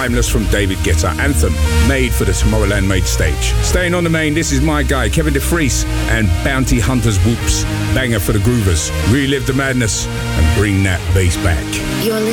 Timeless from David Guetta, anthem made for the Tomorrowland main stage. Staying on the main, this is my guy Kevin DeFries and Bounty Hunters Whoops, banger for the groovers. Relive the madness and bring that bass back. You're